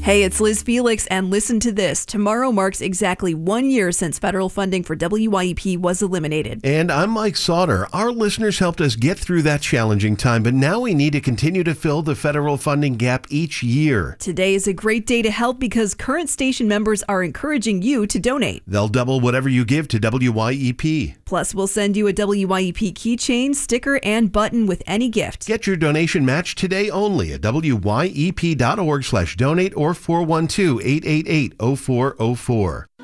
Hey, it's Liz Felix, and listen to this. Tomorrow marks exactly 1 year since federal funding for WYEP was eliminated. And I'm Mike Sauter. Our listeners helped us get through that challenging time, but now we need to continue to fill the federal funding gap each year. Today is a great day to help because current station members are encouraging you to donate. They'll double whatever you give to WYEP. Plus, we'll send you a WYEP keychain, sticker, and button with any gift. Get your donation match today only at wyep.org/donate or 412-888-0404.